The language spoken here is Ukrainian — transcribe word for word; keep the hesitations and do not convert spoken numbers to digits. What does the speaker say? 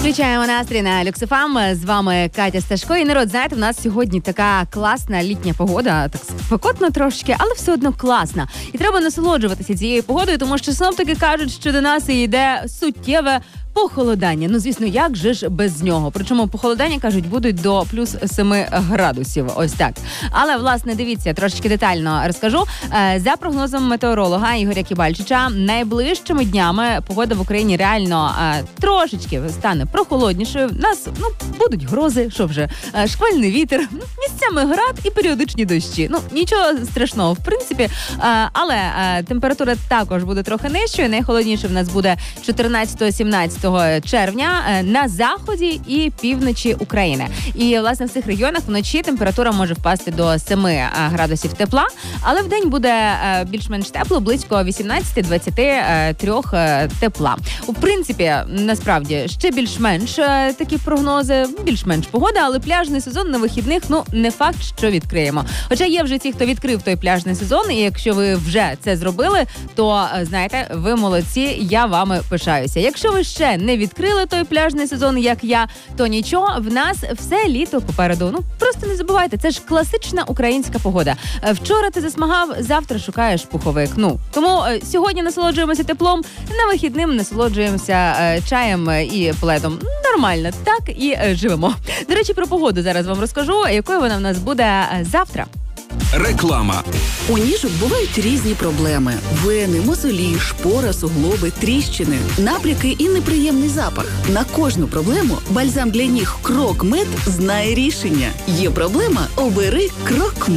Включаємо настрій на Люкс еф ем. З вами Катя Сташко. І, народ, знаєте, в нас сьогодні така класна літня погода. Так спекотно трошки, але все одно класна. І треба насолоджуватися цією погодою, тому що синоптики кажуть, що до нас йде суттєве похолодання. Ну, звісно, як же ж без нього? Причому похолодання, кажуть, будуть до плюс семи градусів. Ось так. Але, власне, дивіться, трошечки детально розкажу. За прогнозом метеоролога Ігоря Кібальчича, найближчими днями погода в Україні реально трошечки стане прохолоднішою. У нас, ну, будуть грози, що вже, шквальний вітер, місцями град і періодичні дощі. Ну, нічого страшного, в принципі. Але температура також буде трохи нижчою. Найхолодніше в нас буде чотирнадцятого-сімнадцятого червня на заході і півночі України. І, власне, в цих регіонах вночі температура може впасти до семи градусів тепла, але вдень буде більш-менш тепло, близько вісімнадцять-двадцять три тепла. У принципі, насправді, ще більш-менш такі прогнози, більш-менш погода, але пляжний сезон на вихідних, ну, не факт, що відкриємо. Хоча є вже ті, хто відкрив той пляжний сезон, і якщо ви вже це зробили, то, знаєте, ви молодці, я вами пишаюся. Якщо ви ще не відкрили той пляжний сезон, як я, то нічого, в нас все літо попереду. Ну, просто не забувайте, це ж класична українська погода. Вчора ти засмагав, завтра шукаєш пуховик. Ну, тому сьогодні насолоджуємося теплом, на вихідним насолоджуємося чаєм і пледом. Нормально, так і живемо. До речі, про погоду зараз вам розкажу, якою вона в нас буде завтра. Реклама. У ніжок бувають різні проблеми: вени, мозолі, шпора, суглоби, тріщини, набряки і неприємний запах. На кожну проблему бальзам для ніг Крок Мед знає рішення. Є проблема – обери Крок Мед.